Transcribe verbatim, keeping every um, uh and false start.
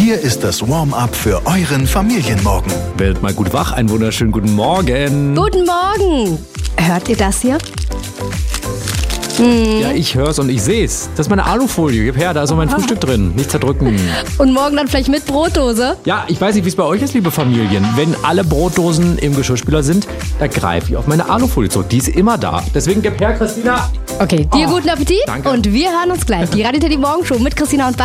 Hier ist das Warm-up für euren Familienmorgen. Werdet mal gut wach, einen wunderschönen guten Morgen. Guten Morgen. Hört ihr das hier? Hm. Ja, ich hör's und ich seh's. Das ist meine Alufolie. Gib her, da ist noch mein Frühstück drin. Nicht zerdrücken. Und morgen dann vielleicht mit Brotdose? Ja, ich weiß nicht, wie es bei euch ist, liebe Familien. Wenn alle Brotdosen im Geschirrspüler sind, da greife ich auf meine Alufolie zurück. Die ist immer da. Deswegen gib her, Christina. Okay, dir Oh, guten Appetit. danke. Und wir hören uns gleich. Die Radio Teddy Morgenshow mit Christina und Bas.